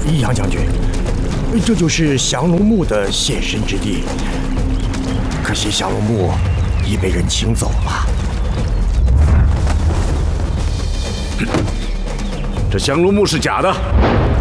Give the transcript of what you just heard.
杨将军，这就是降龙墓的现身之地。可惜降龙墓已被人清走了。 这降龙墓是假的，